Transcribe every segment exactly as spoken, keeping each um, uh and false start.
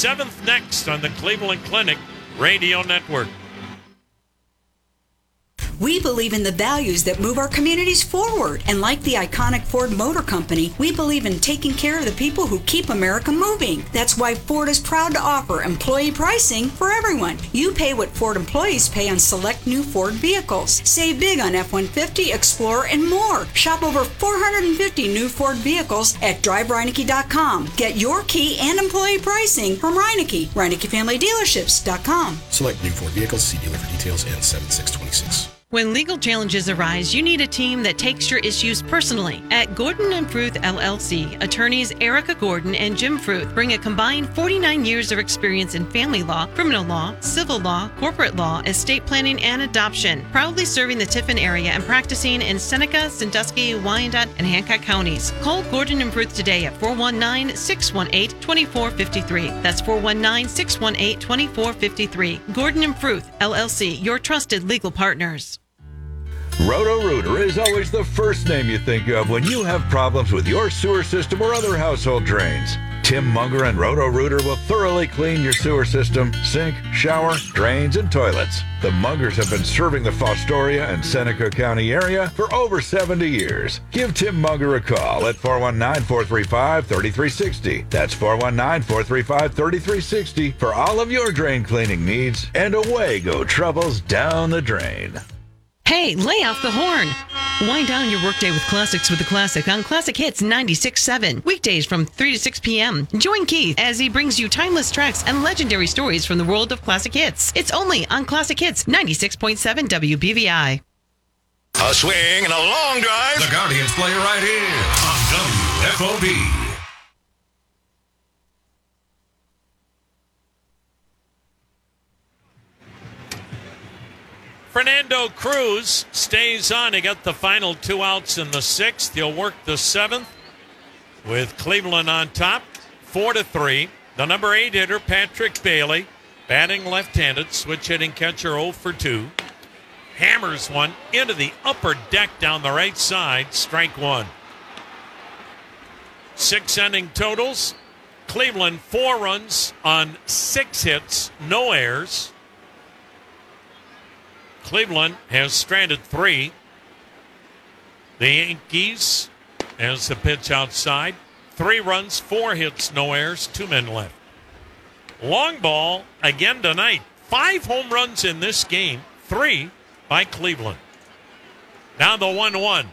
seventh next on the Cleveland Clinic Radio Network. We believe in the values that move our communities forward. And like the iconic Ford Motor Company, we believe in taking care of the people who keep America moving. That's why Ford is proud to offer employee pricing for everyone. You pay what Ford employees pay on select new Ford vehicles. Save big on F one fifty, Explorer, and more. Shop over four hundred fifty new Ford vehicles at drive reineke dot com. Get your key and employee pricing from Reineke, reineke family dealerships dot com. Select new Ford vehicles. See dealer for details and seven six twenty-six. When legal challenges arise, you need a team that takes your issues personally. At Gordon and Fruth L L C, attorneys Erica Gordon and Jim Fruth bring a combined forty-nine years of experience in family law, criminal law, civil law, corporate law, estate planning, and adoption. Proudly serving the Tiffin area and practicing in Seneca, Sandusky, Wyandotte, and Hancock counties. Call Gordon and Fruth today at four one nine, six one eight, two four five three. That's four one nine, six one eight, two four five three. Gordon and Fruth L L C, your trusted legal partners. Roto-Rooter is always the first name you think of when you have problems with your sewer system or other household drains. Tim Munger and Roto-Rooter will thoroughly clean your sewer system, sink, shower, drains, and toilets. The Mungers have been serving the Fostoria and Seneca County area for over seventy years. Give Tim Munger a call at four one nine, four three five, three three six zero. That's four one nine, four three five, three three six zero for all of your drain cleaning needs, and away go troubles down the drain. Hey, lay off the horn. Wind down your workday with classics with the classic on Classic Hits ninety-six point seven. Weekdays from three to six p.m. Join Keith as he brings you timeless tracks and legendary stories from the world of classic hits. It's only on Classic Hits ninety-six point seven W B V I. A swing and a long drive. The Guardians play right here on W F O B. Fernando Cruz stays on. He got the final two outs in the sixth. He'll work the seventh with Cleveland on top, four to three. The number eight hitter, Patrick Bailey, batting left-handed, switch hitting catcher oh for two. Hammers one into the upper deck down the right side, strike one. Six inning totals. Cleveland, four runs on six hits, no errors. Cleveland has stranded three. The Yankees, as the pitch outside, three runs, four hits, no errors, two men left. Long ball again tonight. Five home runs in this game, three by Cleveland. Now the one one.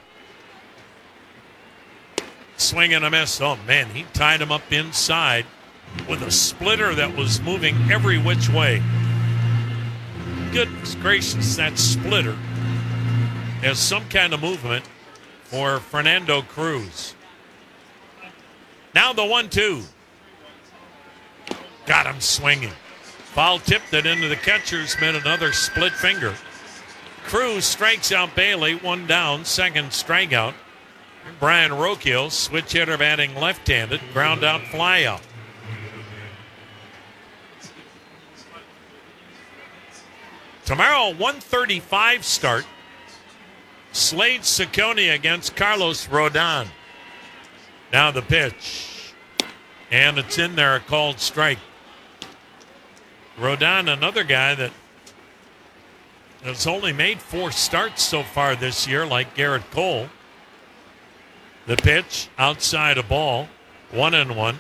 Swing and a miss. Oh, man, he tied him up inside with a splitter that was moving every which way. Goodness gracious, that splitter has some kind of movement for Fernando Cruz. Now the one two. Got him swinging. Foul tipped it into the catcher's mitt, another split finger. Cruz strikes out Bailey, one down, second strikeout. Brian Rocchio, switch hitter batting left-handed, ground out fly out. Tomorrow, one thirty-five start. Slade Ciccone against Carlos Rodon. Now the pitch. And it's in there, a called strike. Rodon, another guy that has only made four starts so far this year, like Garrett Cole. The pitch, outside a ball, one and one.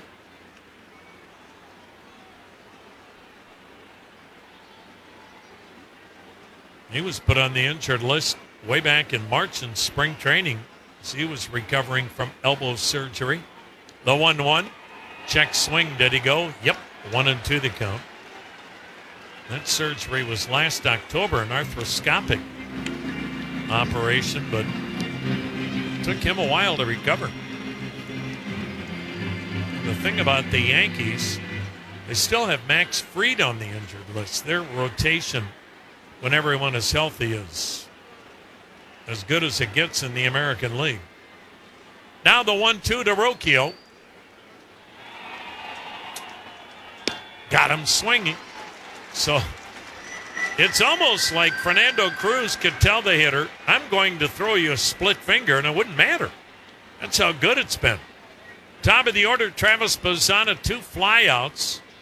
He was put on the injured list way back in March in spring training as he was recovering from elbow surgery. The one one. Check swing. Did he go? Yep. One and two the count. That surgery was last October, an arthroscopic operation, but it took him a while to recover. The thing about the Yankees, they still have Max Fried on the injured list. Their rotation, when everyone is healthy, is as good as it gets in the American League. Now the one two to Rocchio. Got him swinging. So it's almost like Fernando Cruz could tell the hitter, I'm going to throw you a split finger, and it wouldn't matter. That's how good it's been. Top of the order, Travis Bazzana, two flyouts.